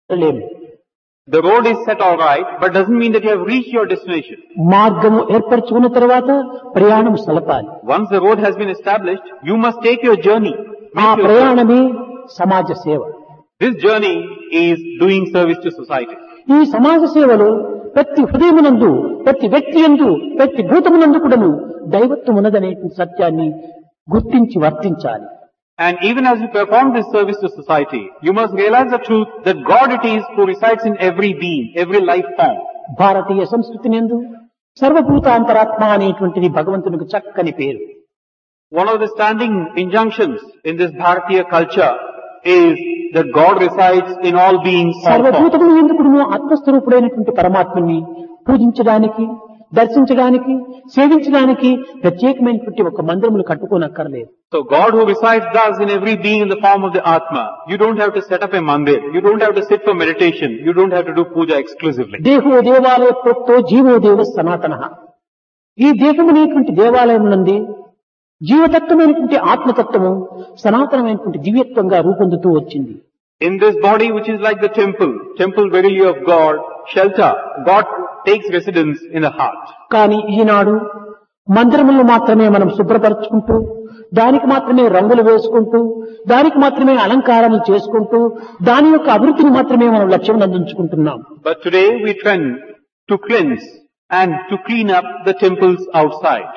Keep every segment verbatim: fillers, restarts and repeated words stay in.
లేము. The road is set all right, but doesn't mean that you have reached your destination. మార్గము ఏర్పరచుకున్న తర్వాత ప్రయాణం సలపాలి. Once the road has been established, you must take your journey. ఆ Make your ప్రయాణమే సమాజ సేవ. This journey is doing service to society. ఈ సమాజ సేవలో ప్రతి హృదయమునందు, ప్రతి వ్యక్తి యందు, ప్రతి భూతమునందు కూడాను దైవత్వం ఉన్నదనేటువంటి సత్యాన్ని గుర్తించి వర్తించాలి. And even as you perform this service to society, you must realize the truth that God it is who resides in every being, every life form. భారతీయ సంస్కృతి నందు సర్వభూతాంతరాత్మ అనేటువంటిది భగవంతునికి చక్కని పేరు. One of the standing injunctions in this Bharatiya culture is that God resides in all beings. all forms. సర్వభూతములు ఎందుకును ఆత్మస్వరూపుడైనటువంటి పరమాత్మని పూజించడానికి, దర్శించడానికి, సేవించడానికి ప్రత్యేకమైనటువంటి ఒక మందిరములు కట్టుకోనక్కర్లేదు. So God who resides thus in every being in the form of the Atma, you don't have to set up a mandir, you don't have to sit for meditation, you don't have to do puja exclusively. దేహో దేవాలయ ప్రోక్తో GO దేవ సనాతనః. ఈ దేహమనేటువంటి దేవాలయం నుండి జీవతత్వమైనటువంటి ఆత్మతత్వము సనాతనమైనటువంటి దివ్యత్వంగా రూపొందుతూ వచ్చింది. In this body which is like the temple, temple verily of God, shelter, God takes residence in the heart. కానీ ఈనాడు మందిరములను మాత్రమే మనం శుభ్రపరచుకుంటూ, దానికి మాత్రమే రంగులు వేసుకుంటూ, దానికి మాత్రమే అలంకారాలు చేసుకుంటూ, దాని యొక్క అభివృద్ధిని మాత్రమే మనం లక్ష్యం అందించుకుంటున్నాం. But today we trend to cleanse and to clean up the temples outside.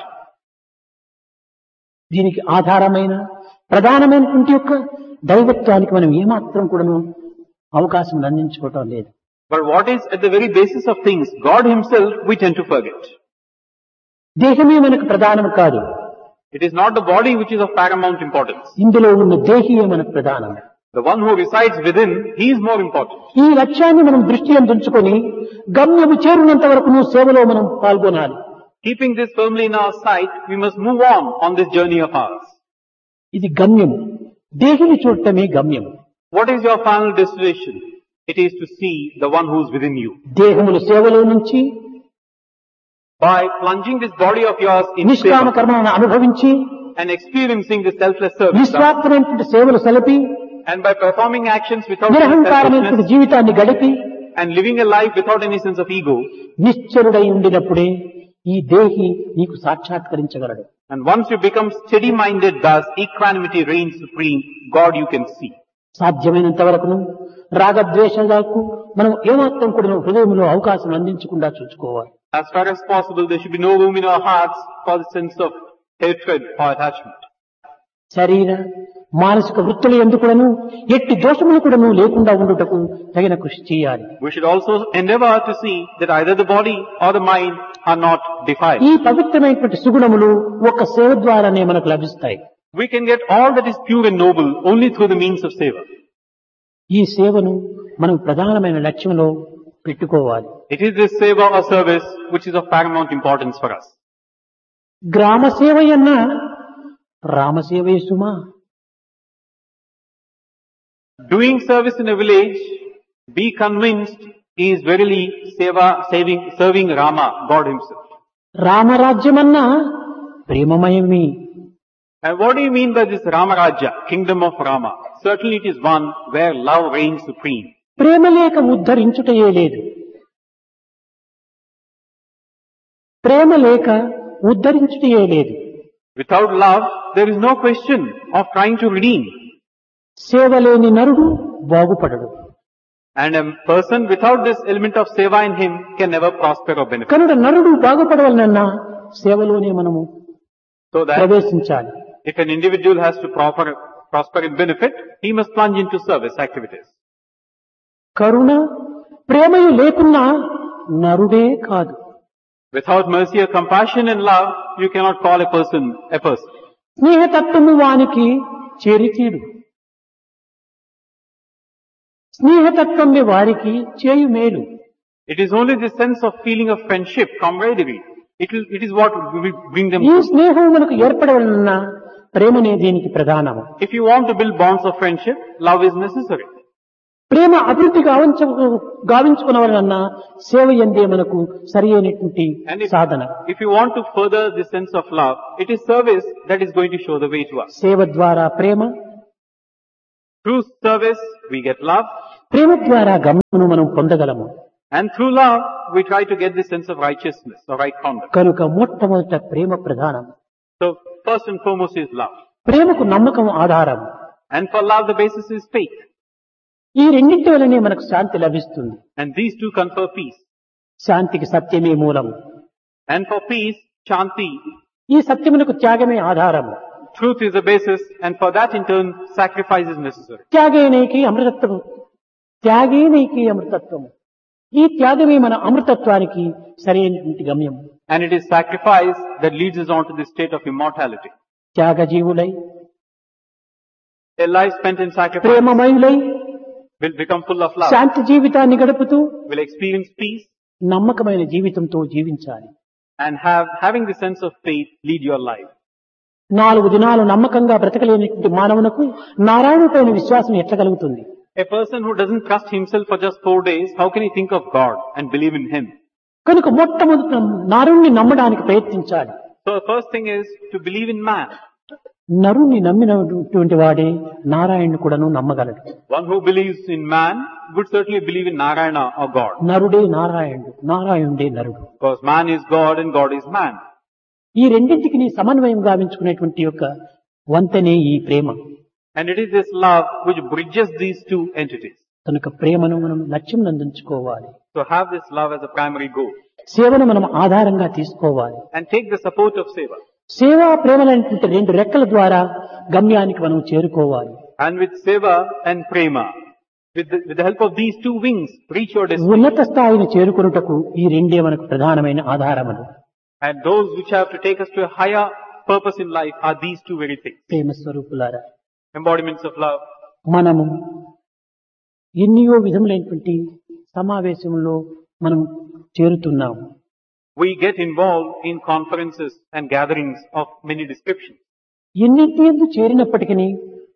దీనికి ఆధారమైన ప్రధానమైనటువంటి యొక్క దైవత్వానికి మనం ఏమాత్రం కూడాను అవకాశం అందించుకోవటం లేదు. But what is at the very basis of things, God himself, we tend to forget. దేహమే మనకు ప్రధానం కాదు. It is not the body which is of paramount importance. ఇందులో ఉన్న దేహియే మనకు ప్రధానం. The one who resides within, he is more important. ఈ లక్ష్యాన్ని మనం దృష్టి అందించుకొని గమ్యము చేరునంత వరకు సేవలో మనం పాల్గొనాలి. Keeping this firmly in our sight, we must move on on this journey of ours. ఇది గమ్యము. దేహిని చూడటమే గమ్యము. What is your final destination? It is to see the one who is within you. దేహముల సేవలో నుంచి By plunging this body of yours in నిష్కామ seva కర్మలను అనుభవించి and experiencing the selfless service, నిస్వార్థమైనటువంటి సేవలు సలిపి and by performing actions without any నిరహంకారమైనటువంటి selfishness జీవితాన్ని గడిపి and living a life without any sense of ego, నిశ్చరుడై ఉండినప్పుడే ఈ దేహి నీకు సాక్షాత్కరించగలడు. and once you become steady-minded, thus equanimity reigns supreme, God you can see. సాధ్యమైనంత వరకును రాగద్వేషాలకు మనం ఏమాత్రం కూడా హృదయంలో అవకాశం అందించకుండా చూసుకోవాలి. As far as possible, there should be no room in our hearts for the sense of hatred or attachment. శరీర మానసిక వృత్తులు ఎందుకును ఎట్టి దోషములు కూడాను లేకుండా ఉండుటకు తగిన కృషి చేయాలి. We should also endeavor to see that either the body or the mind are not defiled. ఈ పవిత్రమైనటువంటి సుగుణములు ఒక సేవ ద్వారానే మనకు లభిస్తాయి. We can get all that is pure and noble only through the means of seva. ఈ సేవను మనం ప్రధానమైన లక్ష్యంలో పెట్టుకోవాలి. It is this seva or service which is of paramount importance for us. గ్రామ సేవయన్న రామసేవయ సుమా. Doing service in a village, be convinced, is verily seva, saving, serving Rama, God himself. రామరాజ్యమన్న ప్రేమమయమి. And what do you mean by this Rama Rajya, kingdom of Rama? Certainly it is one where love reigns supreme. ప్రేమ లేక ఉద్ధరించుటయే లేదు. ప్రేమ లేక ఉద్ధరించుటయే లేదు. Without love, there is no question of trying to redeem. సేవ లేని నరుడు బాగుపడడు. And a person without this element of seva in him can never prosper or benefit. కనుక నరుడు బాగుపడవలనన్నా సేవలోనే మనము So that ప్రవేశించాలి. if an individual has to proper, prosper and benefit, he must plunge into service activities. కరుణ ప్రేమయు లేకున్నా నరుడే కాదు. Without mercy or compassion and love, you cannot call a person a person. స్నేహతత్వము వానికి చేరితీడు. స్నేహతత్వమే వారికి చేయు మేలు. It is only the sense of feeling of friendship, camaraderie. It will, it is what will bring them ఈ to. స్నేహం మనకు ఏర్పడవలన ప్రేమనే దీనికి ప్రధానము. If you want to build bonds of friendship, love is necessary. ప్రేమ అభివృద్ధి గావించ గావించుకునవలన సేవ ఎందే మనకు సరి అయినటువంటి And if, Sadhana. if you want to further the sense of love, it is service that is going to show the way to us. సేవ ద్వారా ప్రేమ, Through service, we get love. ప్రేమ ద్వారా గమ్యమును మనం పొందగలము. And through love, we try to get this sense of righteousness or right conduct. కనుక మొట్టమొదట ప్రేమ ప్రధానం. So first and foremost is love. ప్రేమకు నమ్మకం ఆధారం. And for love, the basis is faith. ఈ రెండింటి వలనే మనకు శాంతి లభిస్తుంది. And these two confer peace. శాంతికి సత్యమే మూలం. And for peace, Shanti, ఈ సత్యమునకు త్యాగమే ఆధారం. truth is the basis, and for that in turn, sacrifice is necessary. త్యాగేనైకి అమృతత్వం. త్యాగేనైకి అమృతత్వం. ఈ త్యాగమే మన అమృతత్వానికి సరైనటువంటి గమ్యం. And it is sacrifice that leads us on to the state of immortality. త్యాగజీవులై, A life spent in sacrifice ప్రేమమయులై, will become full of love, శాంతి జీవితాన్ని గడుపుతూ will experience peace, నమ్మకమైన జీవితంతో జీవించాలి. and have, having the sense of faith, lead your life. నాలుగు దినాలు నమ్మకంగా బ్రతకలేనటువంటి మానవునకు నారాయణుపైన విశ్వాసం ఎట్లా కలుగుతుంది? A person who doesn't trust himself for just four days, how can he think of God and believe in Him? కనుక మొట్టమొదట నారుణ్ణి నమ్మడానికి ప్రయత్నించాలి. So the first thing is to believe in man. నరుణ్ణి నమ్మినటువంటి వాడే నారాయణుని కూడాను నమ్మగలడు. One who believes in man would certainly believe in Narayana or God. నరుడే నారాయణుడు, నారాయణుడే నరుడు. Because man is God and God is man. ఈ రెండింటికి నీ సమన్వయం గావించుకునేటువంటి యొక్క వంతెనే ఈ ప్రేమ. And it is this love which bridges these two entities. కనుక ప్రేమను మనం లక్ష్యం నందించుకోవాలి. So have this love as a primary goal. సేవను మనం ఆధారంగా తీసుకోవాలి. And take the support of Seva. సేవా ప్రేమలైనటువంటి రెండు రెక్కల ద్వారా గమ్యానికి మనం చేరుకోవాలి. And with Seva and Prema, with the, with the help of these two wings, reach your destiny. ఉన్నత స్థాయిని చేరుకొనుటకు ఈ రెండే మనకు ప్రధానమైన ఆధారములు. And those which have to take us to a higher purpose in life are these two very things. ప్రేమ స్వరూపులారా, Embodiments of love. మనము ఎన్నో విధములైనటువంటి సమావేశంలో మనం చేరుతున్నాము. We get involved in conferences and gatherings of many descriptions. ఎన్నింటి యందు చేరినప్పటికీ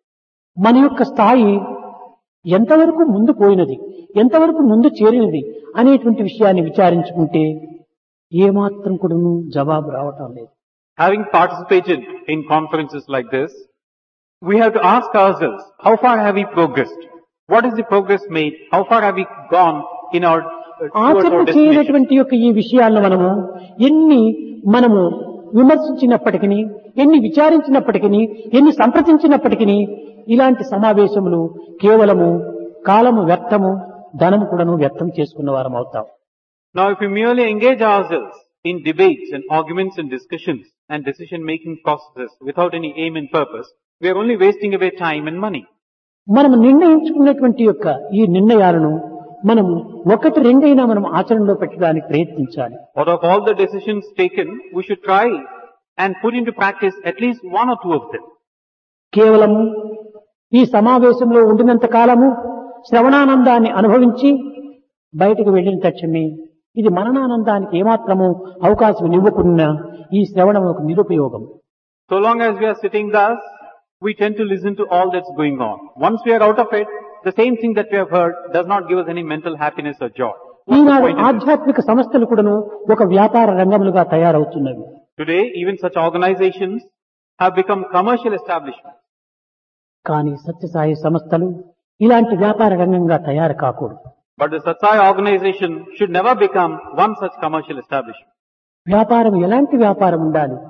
మన యొక్క స్థాయి ఎంతవరకు ముందు పోయినది, ఎంతవరకు ముందు చేరినది అనేటువంటి విషయాన్ని విచారించుకుంటే ఏమాత్రం కూడాను జవాబు రావటం లేదు. Having participated in conferences like this, we have to ask ourselves, how far have we progressed? What is the progress made? How far have we gone in our uh, towards ఆచరణ our destination? చేయనటువంటి యొక్క ఈ విషయాలను మనము ఎన్ని మనము విమర్శించినప్పటికీ, ఎన్ని విచారించినప్పటికీ, ఎన్ని సంప్రదించినప్పటికీ ఇలాంటి సమావేశములు కేవలము కాలము వ్యర్థము, ధనము కూడాను వ్యర్థం చేసుకున్న వారం అవుతాం. Now if we merely engage ourselves in debates and arguments and discussions and decision making processes without any aim and purpose, we are only wasting away time and money. మనం నిర్ణయించుకున్నటువంటి యొక్క ఈ నిర్ణయాలను మనము ఒకటి రెండైనా మనం ఆచరణలో పెట్టడానికి ప్రయత్నించాలి. Out of all the decisions taken, we should try and put into practice at least one or two of them. కేవలము ఈ సమావేశంలో ఉండినంత కాలము శ్రవణానందాన్ని అనుభవించి బయటకు వెళ్ళిన తక్షణమే ఇది మననానందానికి ఏమాత్రము అవకాశం ఇవ్వకుండా ఈ శ్రవణం ఒక నిరుపయోగం. So long as we are sitting thus, we tend to listen to all that's going on. Once we are out of it, the same thing that we have heard does not give us any mental happiness or joy. What's the Eenadu point in it? ఆధ్యాత్మిక సంస్థలు కూడాను ఒక వ్యాపార రంగములుగా తయారవుతున్నవి. Today, even such organizations have become commercial establishments. కానీ సత్యసాయి సంస్థలు ఇలాంటి వ్యాపార రంగంగా తయారు కాకూడదు. But the Satsai organization should never become one such commercial establishment. వ్యాపారం ఎలాంటి వ్యాపారం ఉండాలి?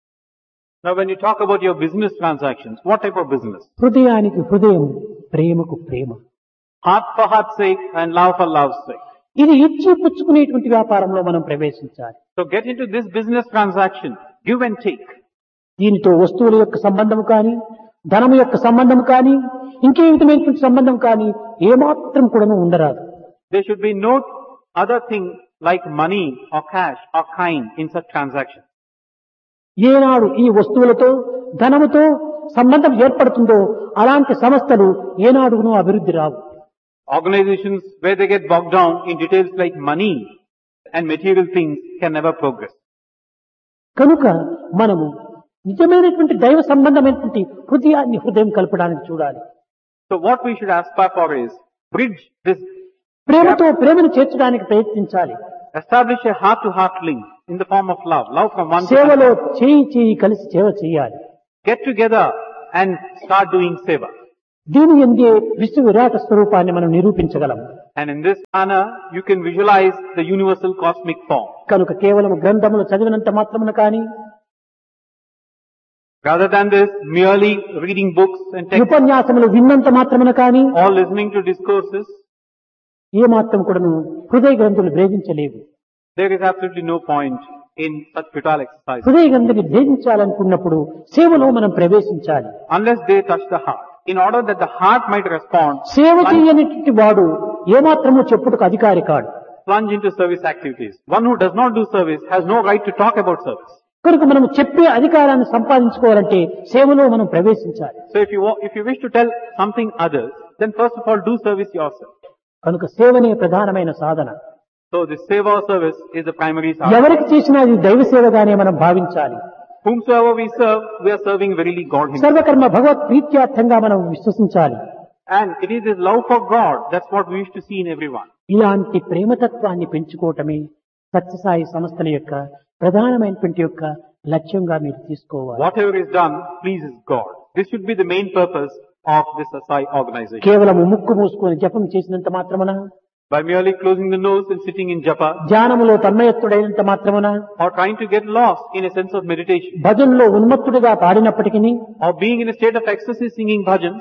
Now when you talk about your business transactions, what type of business? హృదయానికి హృదయం, ప్రేమకు ప్రేమ. Heart for heart's sake and love for love's sake. ఇది ఇచ్చి పుచ్చుకునేటువంటి వ్యాపారంలో మనం ప్రవేశించాలి. So get into this business transaction, give and take. దీనితో వస్తువుల యొక్క సంబంధం కానీ, ధనము యొక్క సంబంధం కానీ, ఇంకే విధమైనటువంటి సంబంధం కానీ ఏమాత్రం కూడాను ఉండరాదు. There should be no other thing like money or cash or kind in such transactions. ఏనాడు ఈ వస్తువులతో ధనముతో సంబంధం ఏర్పడుతుందో అలాంటి సంస్థలు ఏనాడును అభివృద్ధి రావు. Organizations where they get bogged down in details like money and material things can never progress. కనుక మనము నిజమైనటువంటి దైవ సంబంధమైనటువంటి హృదయాన్ని హృదయం కలపడానికి చూడాలి. So what we should aspire for is bridge this, ప్రేమతో ప్రేమను చేర్చడానికి ప్రయత్నించాలి. establish a heart-to-heart link in the form of love, love from one to సేవలో another. చేయి చేయి కలిసి సేవ చేయాలి. Get together and start doing seva. దీని ఎందే విశ్వ విరాట స్వరూపాన్ని మనం నిరూపించగలం. And in this manner, you can visualize the universal cosmic form. కనుక కేవలం గ్రంథములు చదివినంత మాత్రమున కానీ, Rather than this, merely reading books and texts ఉపన్యాసములు విన్నంత మాత్రమున కానీ, or listening to discourses, ఏ మాత్రం కూడాను హృదయ గ్రంథులు భేదించలేవు. there is absolutely no point in such futile exercises. హృదయ గ్రంథిని భేదించాలనుకున్నప్పుడు సేవలో మనం ప్రవేశించాలి. Unless they touch the heart. In order that the heart might respond, సేవ చేయనటువంటి వాడు ఏమాత్రము చెప్పుటకు అధికారి కాడు. plunge into service activities. One who does not do service has no right to talk about service. కనుక మనం చెప్పే అధికారాన్ని సంపాదించుకోవాలంటే సేవలో మనం ప్రవేశించాలి. So if you wa- if you wish to tell something others, then first of all do service yourself. కనుక సేవనే ప్రధానమైన సాధన. So the seva service is the primary sadhana. ఎవరికి చేసినా ఇది దైవ సేవగానే మనం భావించాలి. Whomsoever we serve, we are serving verily God Himself. సర్వకర్మ భగవత్ ప్రీత్యార్థంగా మనం విశ్వసించాలి. And it is this love for God, that's what we wish to see in everyone. ఇలాంటి ప్రేమతత్వాన్ని పెంచుకోవటమే సత్యసాయి సంస్థల యొక్క ప్రధానమైనటువంటి యొక్క లక్ష్యంగా మీరు తీసుకోవాలి. Whatever is done pleases God. This should be the main purpose of this Asai organization. కేవలం ముక్కు మూసుకొని జపం చేసినంత మాత్రమున, By merely closing the nose and sitting in japa, ధ్యానములో తన్మయత్తుడైనంత మాత్రమున, or trying to get lost in a sense of meditation, భజనలో ఉన్మత్తుడిగా పాడినప్పటికీ or being in a state of ecstasy singing bhajans,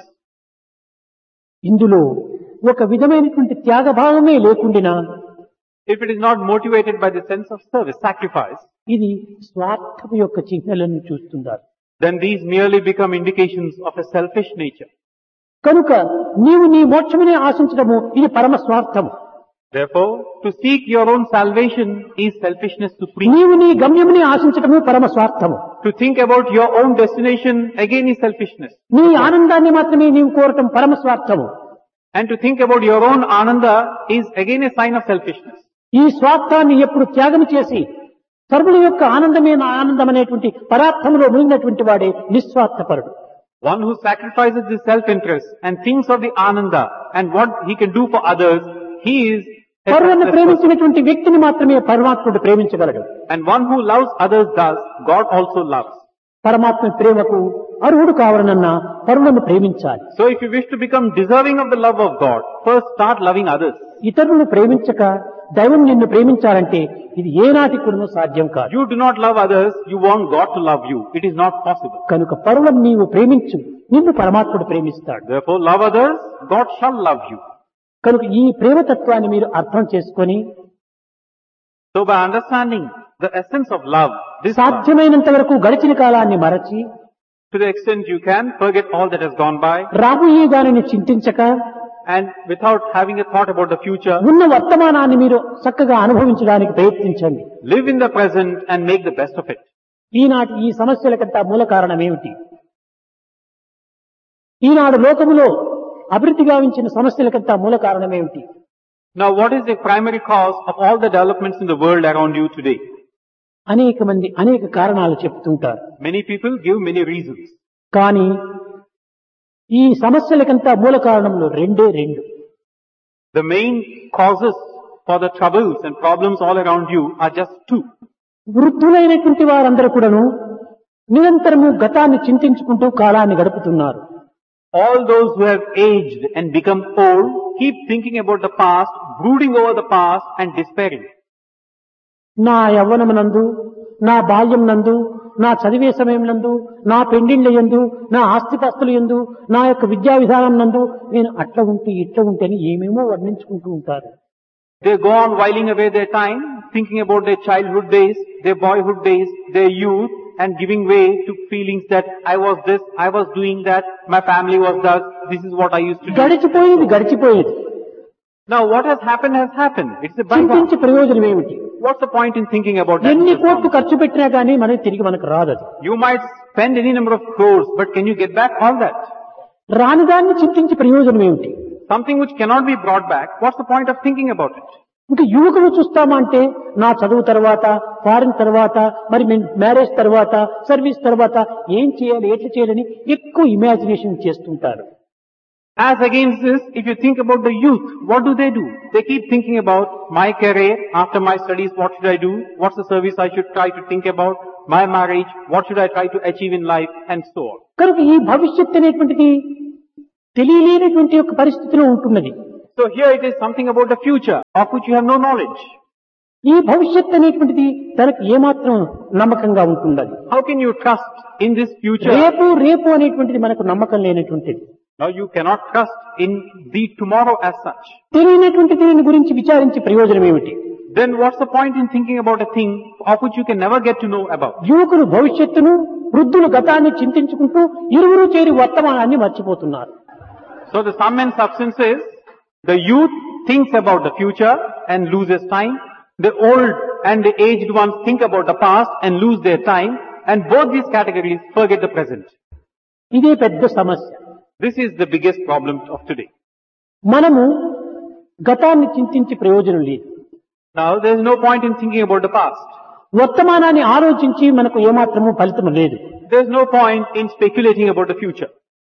ఇందులో ఒక విధమైనటువంటి త్యాగభావమే లేకుండినా if it is not motivated by the sense of service, sacrifice, ఇది స్వార్థపు యొక్క చిహ్నలను చూస్తున్నారు. then these merely become indications of a selfish nature. కనుక నీవు నీ మోక్షమునే ఆశించడము ఇది పరమ స్వార్థము. Therefore, to seek your own salvation is selfishness supreme. నీవు నీ గమ్యమునే ఆశించడము పరమ స్వార్థము. To think about your own destination again is selfishness. నీ ఆనందాన్ని మాత్రమే నీవు కోరటం పరమ స్వార్థము. And to think about your own ananda is again a sign of selfishness. ఈ స్వార్థాన్ని ఎప్పుడు త్యాగం చేసి సర్వుల యొక్క ఆనందమే నా ఆనందం అనేటువంటి పరార్థములో మునిగినటువంటి వాడే నిస్వార్థపరుడు. One who sacrifices his self-interest and thinks of the ananda and what he can do for others, he is a పరులను selfless person. ప్రేమించినటువంటి వ్యక్తిని మాత్రమే పరమాత్ముడు ప్రేమించగలడు. And one who loves others does, God also loves. పరమాత్మ ప్రేమకు అర్హుడు కావాలనన్నా పరులను ప్రేమించాలి. So if you wish to become deserving of the love of God, first start loving others. ఇతరులను ప్రేమించక దైవం నిన్ను ప్రేమించాలంటే ఇది ఏనాటి కూడా సాధ్యం కాదు. You do not love others, you want God to love you. It is not possible. కనుక పరులను నీవు ప్రేమించు, నిన్ను పరమాత్ముడు ప్రేమిస్తాడు. Therefore, love others, God shall love you. కనుక ఈ ప్రేమతత్వాన్ని మీరు అర్థం చేసుకొని So by understanding the essence of love, this love, సాధ్యమైనంత వరకు గడిచిన కాలాన్ని మరచి to the extent you can, forget all that has gone by, రాబోయే దానిని చింతించక and without having a thought about the future, ఉన్న వర్తమానాన్ని మీరు చక్కగా అనుభవించడానికి ప్రయత్నించండి. live in the present and make the best of it. ఈనాటి ఈ సమస్యలకంతా మూల కారణం ఏమిటి? ఈనాడు లోకములో అభివృద్ధి గావించిన సమస్యలకంతా మూల కారణం ఏమిటి? Now what is the primary cause of all the developments in the world around you today? అనేక మంది అనేక కారణాలు చెప్తుంటారు. Many people give many reasons. కానీ ఈ సమస్యలకంతా మూల కారణంలో రెండే రెండు. The main causes for the troubles and problems all around you are just two. వృద్ధులైనటువంటి వారందరూ కూడాను నిరంతరము గతాన్ని చింతించుకుంటూ కాలాన్ని గడుపుతున్నారు. All those who have aged and become old keep thinking about the past, brooding over the past and despairing. నా యవ్వనమునందు, నా బాల్యం నందు, నా చదివే సమయం నందు, నా పెండిళ్ల యందు, నా ఆస్తిపాస్తుల యందు, నా యొక్క విద్యా విధానం నందు నేను అట్లా ఉంటే ఇట్లా ఉంటేని ఏమేమో వర్ణించుకుంటూ ఉంటారు. They go on whiling away their time, thinking about their childhood days, their boyhood days, their youth, and giving way to feelings that I was this, I was doing that, my family was that, this is what I used to do. గడిచిపోయేది గడిచిపోయేది. Now what has happened has happened. It's a bygone. చింతించి ప్రయోజనం ఏమిటి? What's the point in thinking about that? ఎన్ని which has కోట్లు gone? ఖర్చు పెట్టినా కానీ మనకి తిరిగి మనకు రాదు. అది You might spend any number of crores, but can you get back all that? రానిదాన్ని చింతించి ప్రయోజనం ఏమిటి? Something which cannot be brought back, what's the point of thinking about it? ఇంకా యువకులు చూస్తామా అంటే నా చదువు తర్వాత, ఫారిన్ తర్వాత, మరి మ్యారేజ్ తర్వాత, సర్వీస్ తర్వాత ఏం చేయాలి, ఎట్లా చేయాలని ఎక్కువ ఇమాజినేషన్ చేస్తుంటారు. As against this, if you think about the youth, what do they do? They keep thinking about my career, after my studies, what should I do? What's the service I should try to think about? My marriage, what should I try to achieve in life? And so on. కనుక ఈ భవిష్యత్ అనేటువంటిది తెలియలేనటువంటి యొక్క పరిస్థితిలో ఉంటున్నది. So here it is something about the future of which you have no knowledge. ఈ భవిష్యత్ అనేటువంటిది తనకు ఏమాత్రం నమ్మకంగా ఉంటున్నది. How can you trust in this future? రేపు రేపు అనేటువంటిది మనకు నమ్మకం లేనటువంటిది. Now you cannot trust in the tomorrow as such. తెలియనటువంటి దీని గురించి విచారించి ప్రయోజనం ఏమిటి? Then what's the point in thinking about a thing of which you can never get to know about? యువకులు భవిష్యత్తును, వృద్ధులు గతాన్ని చింతించుకుంటూ ఇరువురు చేరి వర్తమానాన్ని మర్చిపోతున్నారు. So the sum and substance is, the youth thinks about the future and loses time. The old and the aged ones think about the past and lose their time. And both these categories forget the present. ఇదే పెద్ద సమస్య. This is the biggest problem of today. మనము గతాన్ని చింతించి ప్రయోజనం లేదు. Now there is no point in thinking about the past. వర్తమానాన్ని ఆలోచించి మనకు ఏమాత్రము ఫలితం లేదు. There is no point in speculating about the future.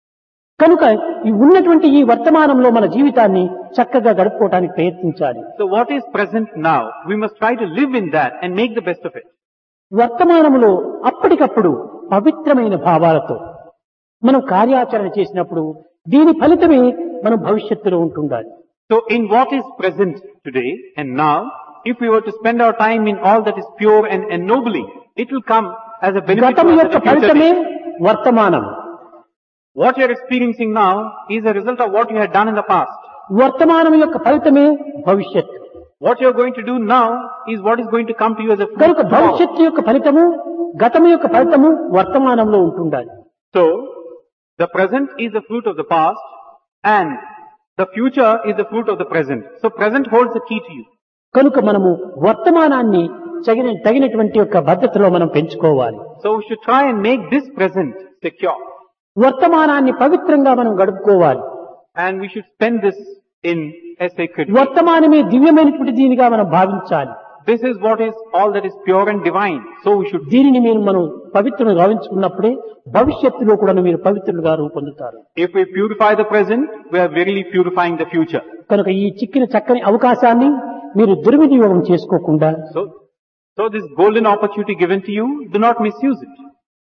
కనుక ఈ ఉన్నటువంటి ఈ వర్తమానంలో మన జీవితాన్ని చక్కగా గడుపుకోవడానికి ప్రయత్నించాలి. So what is present now? We must try to live in that and make the best of it. వర్తమానంలో అప్పటికప్పుడు పవిత్రమైన భావాలతో మనం కార్యాచరణ చేసినప్పుడు దీని ఫలితమే మనం భవిష్యత్తులో ఉంటుండాలి. So in what is present today and now, if we were to spend our time in all that is pure and ennobling, it will come as a benefit to గతం us యొక్క in the future ఫలితమే days. వర్తమానం. What you are experiencing now is a result of what you had done in the past. వర్తమానం యొక్క ఫలితమే భవిష్యత్. What you are going to do now is what is going to come to you as a fruit కనుక tomorrow. భవిష్యత్తు యొక్క ఫలితము గతం యొక్క ఫలితము వర్తమానంలో ఉంటుండాలి. So, the present is the fruit of the past and the future is the fruit of the present. So present holds the key to you. కనుక మనము వర్తమానాన్ని తగిన తగినటువంటి యొక్క పద్ధతిలో మనం పెంచుకోవాలి. So we should try and make this present secure. వర్తమానాన్ని పవిత్రంగా మనం గడుపుకోవాలి. And we should spend this in a sacred way. వర్తమానమే దివ్యమైనటువంటి దీనిగా మనం భావించాలి. This is what is all that is pure and divine. So we should. దీనిని మీరు మనం పవిత్రంగా భావించుకున్నప్పుడే భవిష్యత్తులో కూడా మీరు పవిత్రులుగా రూపొందుతారు. If we purify the present, we are really purifying the future. కనుక ఈ చిక్కిన చక్కని అవకాశాన్ని మీరు దుర్వినియోగం చేసుకోకుండా So, so this golden opportunity given to you, do not misuse it.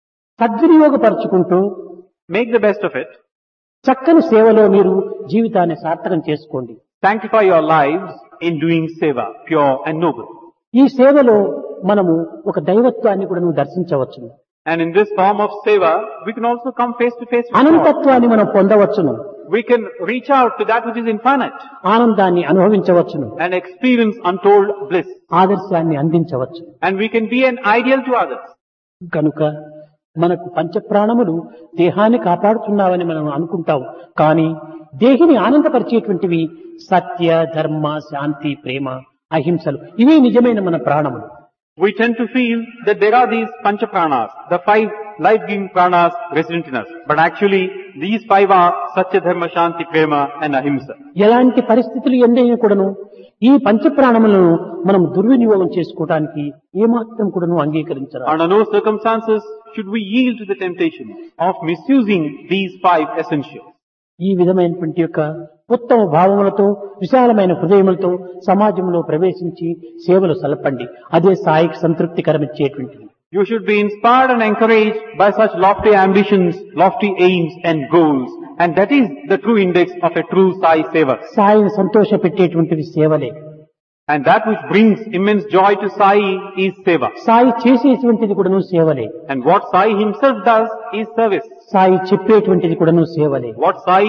సద్వినియోగపరుచుకుంటూ Make the best of it. చక్కని సేవలో మీరు జీవితాన్ని సార్థకం చేసుకోండి. Sanctify your lives in doing seva, pure and noble. ఈ సేవలో మనము ఒక దైవత్వాన్ని కూడా నువ్వు దర్శించవచ్చును. And in this form of seva, we can also come face to face with God. అనంతత్వాన్ని మనం పొందవచ్చును. We can reach out to that which is infinite ఆనందాన్ని అనుభవించవచ్చును. and experience untold bliss. ఆదర్శాన్ని అందించవచ్చు. And we can be an ideal to others. కనుక మనకు పంచప్రాణములు దేహాన్ని కాపాడుతున్నావని మనం అనుకుంటాం. కానీ దేహిని ఆనందపరిచేటువంటివి సత్య, ధర్మ, శాంతి, ప్రేమ, అహింసలు. ఇవే నిజమైన మన ప్రాణములు. We tend to feel that there are these pancha pranas, the five life-giving pranas resident in us. But actually, these five are satya, dharma, shanti, prema and ahimsa. ఎలాంటి పరిస్థితులు ఎందైనా కూడాను ఈ పంచప్రాణములను మనం దుర్వినియోగం చేసుకోవడానికి ఏమాత్రం కూడాను అంగీకరించరాదు. Under no circumstances should we yield to the temptation of misusing these five essentials. ఈ విధమైనటువంటి యొక్క ఉత్తమ భావములతో విశాలమైన హృదయములతో సమాజంలో ప్రవేశించి సేవలు సలపండి. అదే సాయికి సంతృప్తికరమిచ్చేటువంటిది. You should be inspired and encouraged by such lofty ambitions, lofty aims and goals. And that is the true index of a true Sai Seva. సాయిని సంతోష పెట్టేటువంటివి సేవలే. And that which brings immense joy to Sai is Seva. Sai చేసేటువంటిది కూడాను సేవలే. And what Sai himself does is service. Sai చెప్పేటువంటిది కూడాను సేవలే. What Sai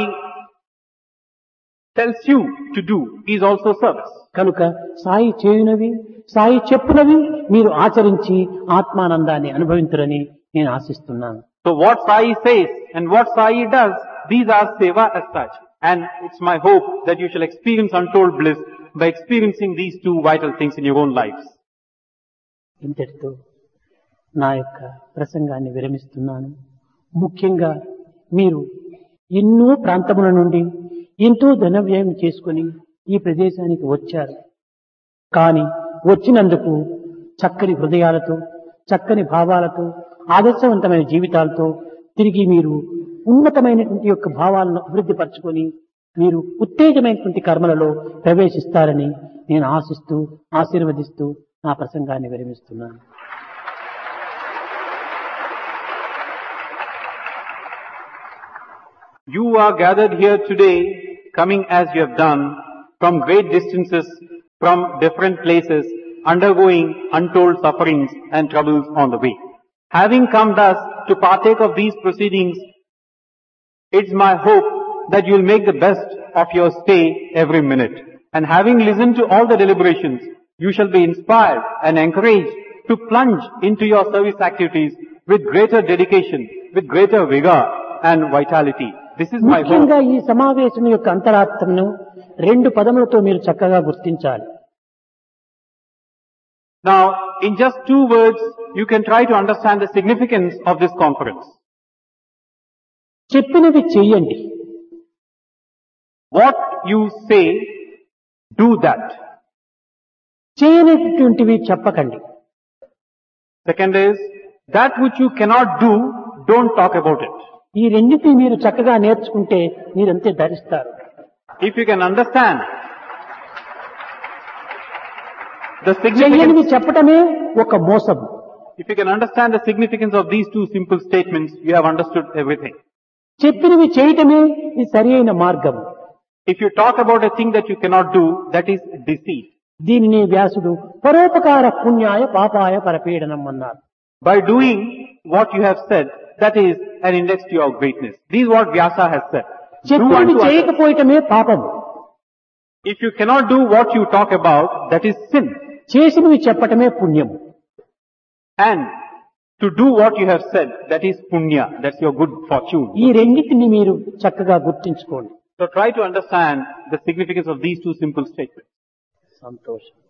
tells you to do is also service. కనుక సాయి చేయునవి, సాయి చెప్పునవి మీరు ఆచరించి ఆత్మానందాన్ని అనుభవించురని నేను ఆశిస్తున్నాను. So what Sai says and what Sai does, these are Seva as such. And it's my hope that you shall experience untold bliss by experiencing these two vital things in your own lives. ఇంతటితో నా యొక్క ప్రసంగాన్ని విరమిస్తున్నాను. ముఖ్యంగా మీరు ఎన్నో ప్రాంతముల నుండి ఎంతో ధన వ్యయం చేసుకుని ఈ ప్రదేశానికి వచ్చారు. కానీ వచ్చినందుకు చక్కని హృదయాలతో, చక్కని భావాలతో, ఆదర్శవంతమైన జీవితాలతో తిరిగి మీరు ఉన్నతమైనటువంటి యొక్క భావాలను అభివృద్ధి పరచుకొని మీరు ఉత్తేజమైనటువంటి కర్మలలో ప్రవేశిస్తారని నేను ఆశిస్తూ ఆశీర్వదిస్తూ నా ప్రసంగాన్ని విరమిస్తున్నాను. You are gathered here today, coming as you have done, from great distances, from different places, undergoing untold sufferings and troubles on the way. Having come thus to partake of these proceedings, it's my hope that you'll make the best of your stay every minute. And having listened to all the deliberations, you shall be inspired and encouraged to plunge into your service activities with greater dedication, with greater vigor and vitality. This is my hope. ముఖ్యంగా ఈ సమావేశం యొక్క అంతరార్థమును రెండు పదములతో మీరు చక్కగా గుర్తించాలి. Now, in just two words, you can try to understand the significance of this conference. చెప్పినవి చెయ్యండి. What you say, do that. చేయనటువంటివి చెప్పకండి. Second is, that which you cannot do, don't talk about it. ఈ రెండింటిని మీరు చక్కగా నేర్చుకుంటే మీరంతే ధరిస్తారు. If you can understand the చెయ్యనివి significance, చెప్పటమే ఒక మోసం. if you can understand the significance of these two simple statements, you have understood everything. చెప్పినవి చేయటమే ఈ సరి అయిన మార్గం. If you talk about a thing that you cannot do, that is deceit. దీనిని వ్యాసుడు పరోపకార పుణ్యాయ పాపాయ పరపీడనం అన్నారు. By doing what you have said, that is an index to your greatness. This is what Vyasa has said. Do చెప్పినవి unto others. చేయకపోవటమే పాపం. If you cannot do what you talk about, that is sin. చేసినవి చెప్పటమే పుణ్యం. And to do what you have said, that is punya. That's your good fortune. ఈ రెండింటిని మీరు చక్కగా గుర్తించుకోండి. So try to understand the significance of these two simple statements. సంతోషం.